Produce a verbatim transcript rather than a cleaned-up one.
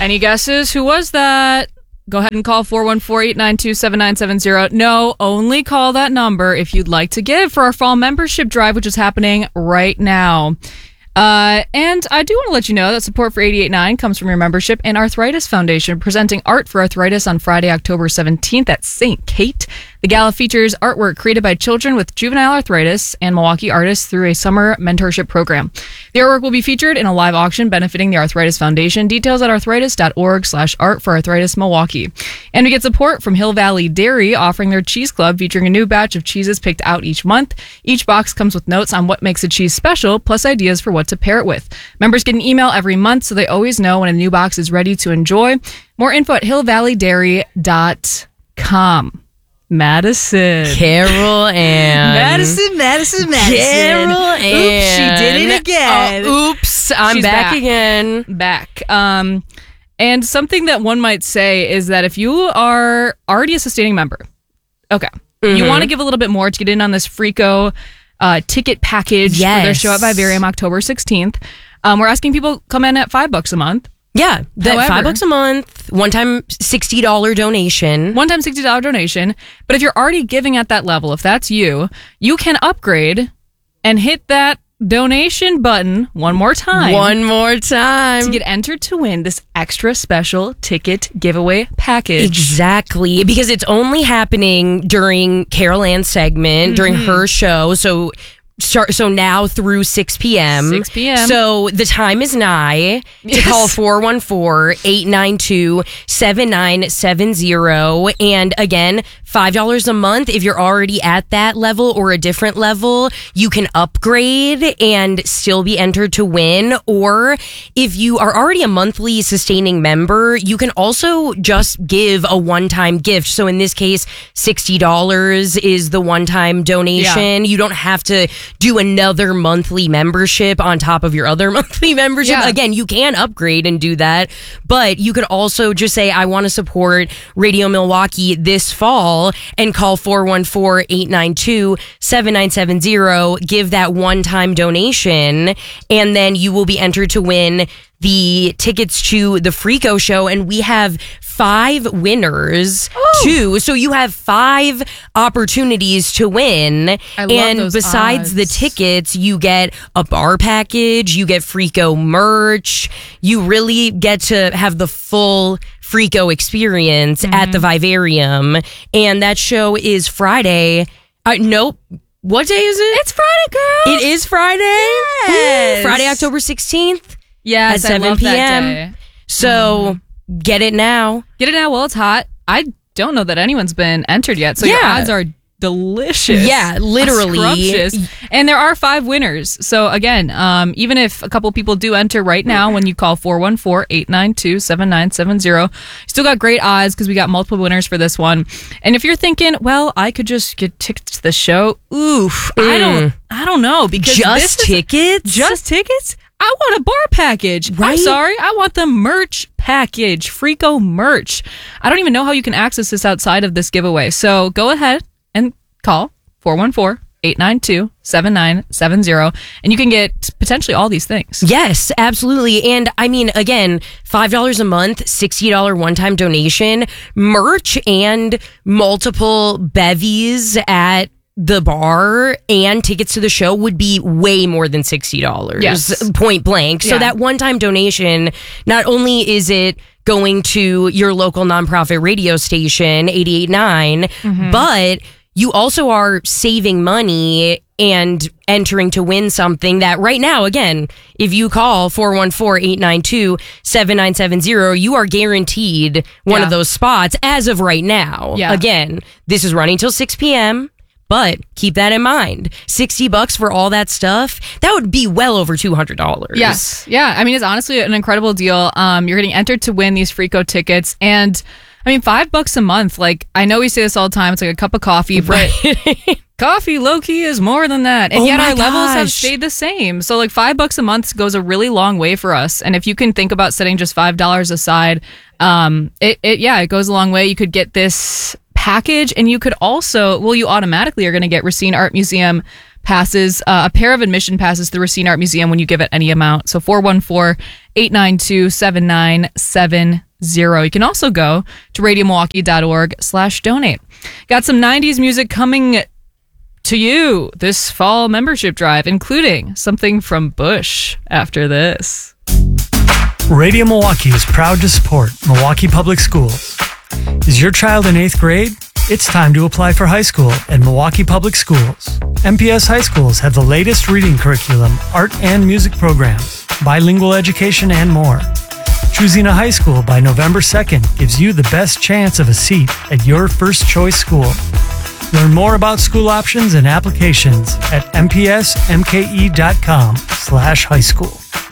Any guesses? Who was that? Go ahead and call four one four, eight nine two, seven nine seven zero. No, only call that number if you'd like to give for our fall membership drive, which is happening right now. Uh, and I do want to let you know that support for eighty-eight point nine comes from your membership and Arthritis Foundation, presenting Art for Arthritis on Friday, October seventeenth at Saint Kate. The gala features artwork created by children with juvenile arthritis and Milwaukee artists through a summer mentorship program. The artwork will be featured in a live auction benefiting the Arthritis Foundation. Details at arthritis.org slash art for arthritis Milwaukee. And we get support from Hill Valley Dairy, offering their cheese club featuring a new batch of cheeses picked out each month. Each box comes with notes on what makes a cheese special, plus ideas for what to pair it with. Members get an email every month so they always know when a new box is ready to enjoy. More info at hill valley dairy dot com. Madison. Carol Ann. Madison, Madison, Madison. Carol Ann. Oops, she did it again. Oh, oops, I'm She's back, back. again. Back. Um, and something that one might say is that if you are already a sustaining member, okay, Mm-hmm. you want to give a little bit more to get in on this Frico uh, ticket package Yes. for their show at Vivarium October sixteenth. Um, we're asking people to come in at five bucks a month. Yeah, that However- five bucks a month, one time sixty dollars donation. One-time sixty dollars donation. But if you're already giving at that level, if that's you, you can upgrade and hit that donation button one more time. One more time. To get entered to win this extra special ticket giveaway package. Exactly, because it's only happening during Carol Ann's segment, during her show. So start so now through six p.m. six p.m. So the time is nigh to Yes. call four one four, eight nine two, seven nine seven zero. And again, five dollars a month. If you're already at that level or a different level, you can upgrade and still be entered to win. Or if you are already a monthly sustaining member, you can also just give a one-time gift. So in this case, sixty dollars is the one-time donation. You don't have to do another monthly membership on top of your other monthly membership. Yeah. Again, you can upgrade and do that, but you could also just say, I want to support Radio Milwaukee this fall, and call four one four, eight nine two, seven nine seven zero, give that one-time donation, and then you will be entered to win the tickets to the Frico show. And we have five winners too. So you have five opportunities to win. I love and those besides odds. the tickets, you get a bar package, you get Frico merch. You really get to have the full Frico experience Mm-hmm. at the Vivarium. And that show is Friday. Uh, nope. What day is it? It's Friday, girl. It is Friday. Yes. Ooh, Friday, October sixteenth. Yes, at I love seven that p.m. day. So get it now. Get it now while it's hot. I don't know that anyone's been entered yet, so your Yeah. odds are delicious. Yeah, literally. Scrumptious. And there are five winners. So again, um, even if a couple people do enter right now, when you call four one four, eight nine two, seven nine seven zero, still got great odds because we got multiple winners for this one. And if you're thinking, well, I could just get tickets to the show, oof, I don't, I don't know because Just this is- tickets? just tickets. I want a bar package. I'm Right? sorry. I want the merch package. Frico merch. I don't even know how you can access this outside of this giveaway. So go ahead and call four one four, eight nine two, seven nine seven zero and you can get potentially all these things. Yes, absolutely. And I mean, again, five dollars a month, sixty dollars one-time donation, merch, and multiple bevies at the bar and tickets to the show would be way more than sixty dollars. Yes. Point blank. So Yeah. that one-time donation, not only is it going to your local nonprofit radio station, eighty-eight point nine, Mm-hmm. but you also are saving money and entering to win something that right now, again, if you call four one four, eight nine two, seven nine seven zero, you are guaranteed one Yeah. of those spots as of right now. Yeah. Again, this is running till six p.m., but keep that in mind. sixty bucks for all that stuff, that would be well over two hundred dollars. Yes. Yeah. I mean, it's honestly an incredible deal. Um, you're getting entered to win these Frico tickets. And I mean, five bucks a month. Like, I know we say this all the time. It's like a cup of coffee, but coffee low key is more than that. And Oh yet my our levels have gosh. stayed the same. So like five bucks a month goes a really long way for us. And if you can think about setting just five dollars aside, um, it, it, yeah, it goes a long way. You could get this package and you could also, well, you automatically are going to get Racine Art Museum passes, uh, a pair of admission passes through Racine Art Museum when you give it any amount. So four one four, eight nine two, seven nine seven zero. You can also go to radio milwaukee dot org slash donate. Got some nineties music coming to you this fall membership drive, including something from Bush after this. Radio Milwaukee is proud to support Milwaukee Public Schools. Is your child in eighth grade? It's time to apply for high school at Milwaukee Public Schools. M P S high schools have the latest reading curriculum, art and music programs, bilingual education, and more. Choosing a high school by November second gives you the best chance of a seat at your first choice school. Learn more about school options and applications at m p s m k e dot com slash high school.